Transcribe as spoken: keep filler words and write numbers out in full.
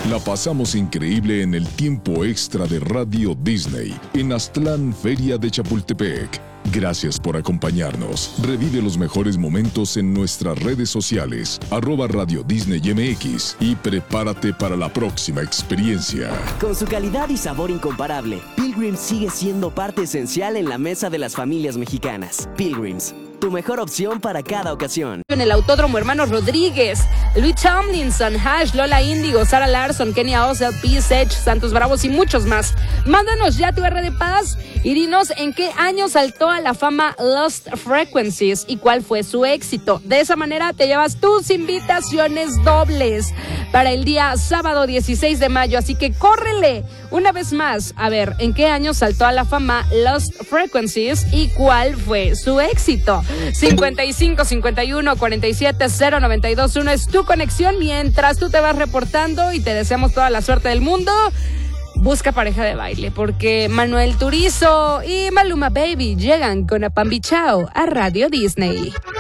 La pasamos increíble en el tiempo extra de Radio Disney en Aztlán, Feria de Chapultepec. Gracias por acompañarnos. Revive los mejores momentos en nuestras redes sociales, arroba Radio Disney M X, y prepárate para la próxima experiencia. Con su calidad y sabor incomparable, Pilgrims sigue siendo parte esencial en la mesa de las familias mexicanas. Pilgrims, tu mejor opción para cada ocasión. En el Autódromo Hermanos Rodríguez, Louis Tomlinson, Hash, Lola Índigo, Sara Larson, Kenia Ozel, P. Sech, Santos Bravos y muchos más. Mándanos ya tu R de paz y dinos en qué año saltó a la fama Lost Frequencies y cuál fue su éxito. De esa manera te llevas tus invitaciones dobles para el día sábado dieciséis de mayo, así que córrele una vez más a ver en qué año saltó a la fama Lost Frequencies y cuál fue su éxito. cincuenta y cinco, cincuenta y uno, cuarenta y siete, cero, noventa y dos, uno es tu conexión mientras tú te vas reportando y te deseamos toda la suerte del mundo. Busca pareja de baile porque Manuel Turizo y Maluma Baby llegan con Apambichao a Radio Disney.